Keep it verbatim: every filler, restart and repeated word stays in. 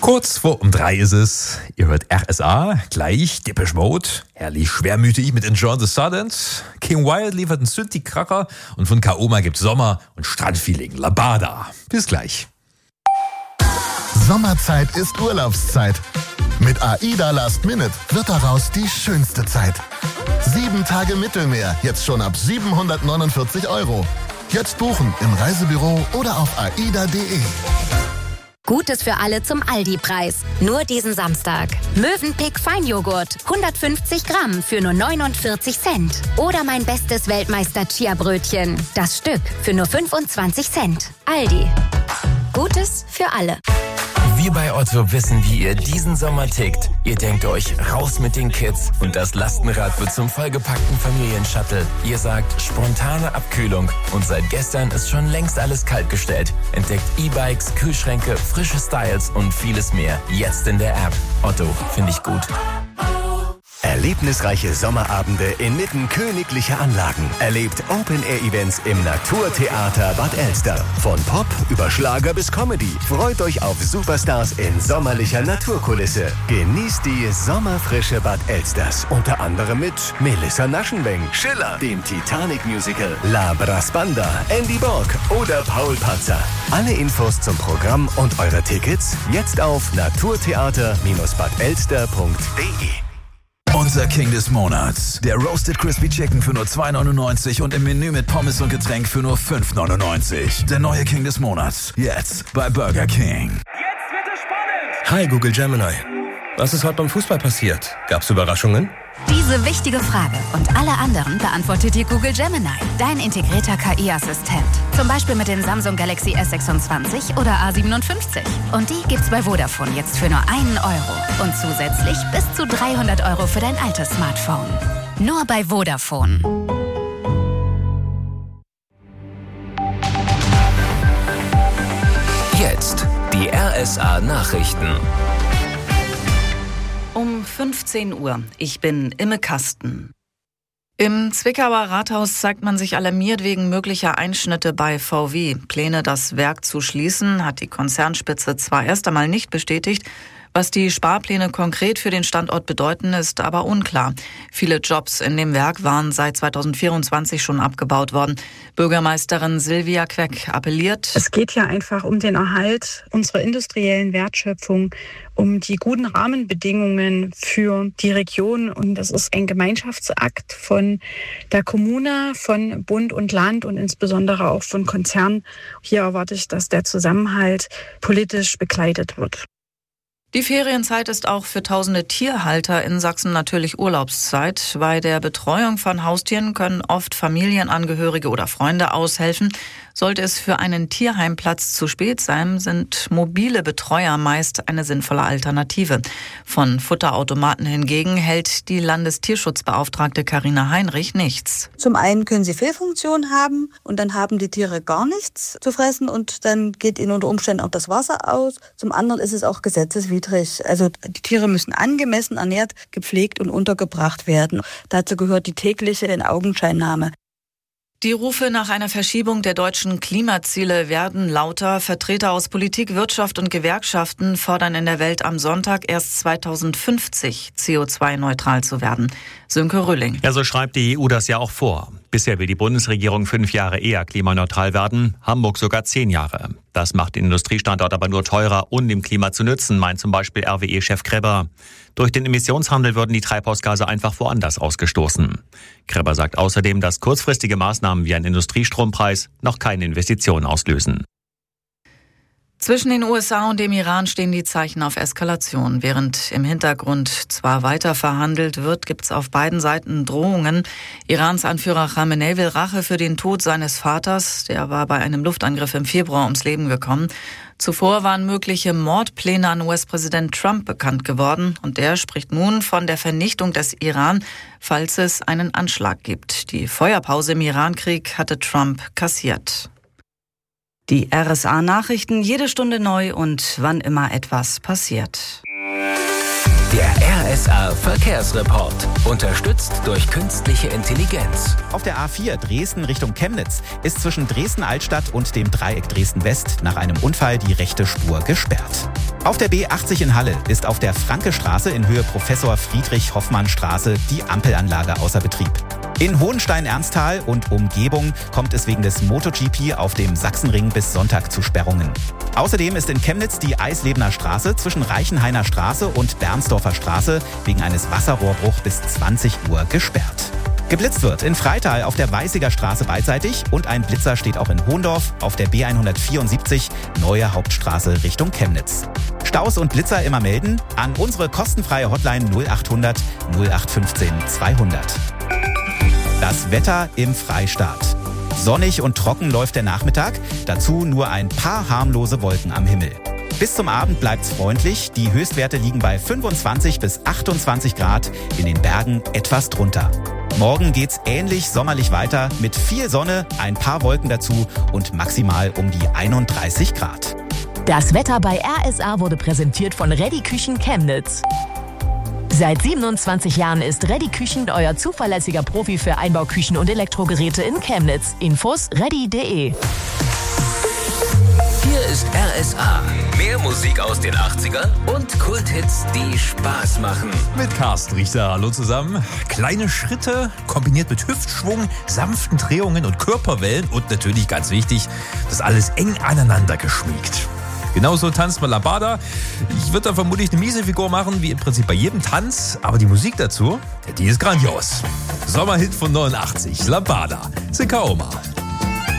Kurz vor um drei ist es. Ihr hört R S A, gleich Depeche Mode, herrlich schwermütig mit Enjoy the Sudden. King Wild liefert einen Synthi-Kracher und von Kaoma gibt's Sommer und Strandfeeling, Labada. Bis gleich. Sommerzeit ist Urlaubszeit. Mit AIDA Last Minute wird daraus die schönste Zeit. Sieben Tage Mittelmeer, jetzt schon ab siebenhundertneunundvierzig Euro. Jetzt buchen im Reisebüro oder auf aida punkt de. Gutes für alle zum Aldi-Preis. Nur diesen Samstag. Mövenpick Feinjoghurt. hundertfünfzig Gramm für nur neunundvierzig Cent. Oder mein bestes Weltmeister-Chia-Brötchen. Das Stück für nur fünfundzwanzig Cent. Aldi. Gutes für alle. Wir bei Otto wissen, wie ihr diesen Sommer tickt. Ihr denkt euch, raus mit den Kids und das Lastenrad wird zum vollgepackten Familienshuttle. Ihr sagt, spontane Abkühlung und seit gestern ist schon längst alles kaltgestellt. Entdeckt E-Bikes, Kühlschränke, frische Styles und vieles mehr. Jetzt in der App. Otto, finde ich gut. Erlebnisreiche Sommerabende inmitten königlicher Anlagen. Erlebt Open-Air-Events im Naturtheater Bad Elster. Von Pop über Schlager bis Comedy. Freut euch auf Superstars in sommerlicher Naturkulisse. Genießt die sommerfrische Bad Elsters. Unter anderem mit Melissa Naschenweng, Schiller, dem Titanic-Musical, La Brasbanda, Andy Borg oder Paul Patzer. Alle Infos zum Programm und eure Tickets jetzt auf naturtheater Bindestrich bad elster punkt de. Unser King des Monats. Der Roasted Crispy Chicken für nur zwei neunundneunzig und im Menü mit Pommes und Getränk für nur fünf neunundneunzig. Der neue King des Monats. Jetzt bei Burger King. Jetzt wird es spannend! Hi Google Gemini. Was ist heute beim Fußball passiert? Gab's Überraschungen? Diese wichtige Frage und alle anderen beantwortet dir Google Gemini, dein integrierter K I-Assistent. Zum Beispiel mit den Samsung Galaxy S sechsundzwanzig oder A siebenundfünfzig. Und die gibt's bei Vodafone jetzt für nur einen Euro. Und zusätzlich bis zu dreihundert Euro für dein altes Smartphone. Nur bei Vodafone. Jetzt die R S A-Nachrichten. Um fünfzehn Uhr. Ich bin Imme Kasten. Im Zwickauer Rathaus zeigt man sich alarmiert wegen möglicher Einschnitte bei V W. Pläne, das Werk zu schließen, hat die Konzernspitze zwar erst einmal nicht bestätigt. Was die Sparpläne konkret für den Standort bedeuten, ist aber unklar. Viele Jobs in dem Werk waren seit zweitausendvierundzwanzig schon abgebaut worden. Bürgermeisterin Silvia Queck appelliert: Es geht ja einfach um den Erhalt unserer industriellen Wertschöpfung, um die guten Rahmenbedingungen für die Region. Und das ist ein Gemeinschaftsakt von der Kommune, von Bund und Land und insbesondere auch von Konzernen. Hier erwarte ich, dass der Zusammenhalt politisch begleitet wird. Die Ferienzeit ist auch für tausende Tierhalter in Sachsen natürlich Urlaubszeit. Bei der Betreuung von Haustieren können oft Familienangehörige oder Freunde aushelfen. Sollte es für einen Tierheimplatz zu spät sein, sind mobile Betreuer meist eine sinnvolle Alternative. Von Futterautomaten hingegen hält die Landestierschutzbeauftragte Carina Heinrich nichts. Zum einen können sie Fehlfunktionen haben und dann haben die Tiere gar nichts zu fressen und dann geht ihnen unter Umständen auch das Wasser aus. Zum anderen ist es auch gesetzeswidrig. Also die Tiere müssen angemessen ernährt, gepflegt und untergebracht werden. Dazu gehört die tägliche In-Augenscheinnahme. Die Rufe nach einer Verschiebung der deutschen Klimaziele werden lauter. Vertreter aus Politik, Wirtschaft und Gewerkschaften fordern in der Welt am Sonntag erst zweitausendfünfzig C O zwei neutral zu werden. Sönke Rülling. Ja, so schreibt die E U das ja auch vor. Bisher will die Bundesregierung fünf Jahre eher klimaneutral werden, Hamburg sogar zehn Jahre. Das macht den Industriestandort aber nur teurer und dem Klima zu nützen, meint zum Beispiel R W E-Chef Kreber. Durch den Emissionshandel würden die Treibhausgase einfach woanders ausgestoßen. Kreber sagt außerdem, dass kurzfristige Maßnahmen wie ein Industriestrompreis noch keine Investitionen auslösen. Zwischen den U S A und dem Iran stehen die Zeichen auf Eskalation. Während im Hintergrund zwar weiter verhandelt wird, gibt es auf beiden Seiten Drohungen. Irans Anführer Khamenei will Rache für den Tod seines Vaters. Der war bei einem Luftangriff im Februar ums Leben gekommen. Zuvor waren mögliche Mordpläne an U S-Präsident Trump bekannt geworden. Und der spricht nun von der Vernichtung des Iran, falls es einen Anschlag gibt. Die Feuerpause im Irankrieg hatte Trump kassiert. Die R S A-Nachrichten jede Stunde neu und wann immer etwas passiert. Der R S A-Verkehrsreport. Unterstützt durch künstliche Intelligenz. Auf der A vier Dresden Richtung Chemnitz ist zwischen Dresden-Altstadt und dem Dreieck Dresden-West nach einem Unfall die rechte Spur gesperrt. Auf der B achtzig in Halle ist auf der Franke-Straße in Höhe Professor Friedrich-Hoffmann-Straße die Ampelanlage außer Betrieb. In Hohenstein-Ernsthal und Umgebung kommt es wegen des MotoGP auf dem Sachsenring bis Sonntag zu Sperrungen. Außerdem ist in Chemnitz die Eislebener Straße zwischen Reichenhainer Straße und Bernsdorfer Straße wegen eines Wasserrohrbruchs bis zwanzig Uhr gesperrt. Geblitzt wird in Freital auf der Weißiger Straße beidseitig und ein Blitzer steht auch in Hohndorf auf der B hundertvierundsiebzig Neue Hauptstraße Richtung Chemnitz. Staus und Blitzer immer melden an unsere kostenfreie Hotline null achthundert null acht fünfzehn zweihundert. Das Wetter im Freistaat. Sonnig und trocken läuft der Nachmittag, dazu nur ein paar harmlose Wolken am Himmel. Bis zum Abend bleibt's freundlich, die Höchstwerte liegen bei fünfundzwanzig bis achtundzwanzig Grad, in den Bergen etwas drunter. Morgen geht's ähnlich sommerlich weiter mit viel Sonne, ein paar Wolken dazu und maximal um die einunddreißig Grad. Das Wetter bei R S A wurde präsentiert von Ready Küchen Chemnitz. Seit siebenundzwanzig Jahren ist Ready Küchen euer zuverlässiger Profi für Einbauküchen und Elektrogeräte in Chemnitz. Infos ready punkt de. Hier ist R S A. Mehr Musik aus den achtzigern und Kulthits, die Spaß machen. Mit Carsten Richter. Hallo zusammen. Kleine Schritte kombiniert mit Hüftschwung, sanften Drehungen und Körperwellen und natürlich ganz wichtig, das alles eng aneinander geschmiegt. Genauso tanzt man Lambada. Ich würde da vermutlich eine miese Figur machen, wie im Prinzip bei jedem Tanz. Aber die Musik dazu, die ist grandios. Sommerhit von neunundachtzig, Lambada, Sikaoma.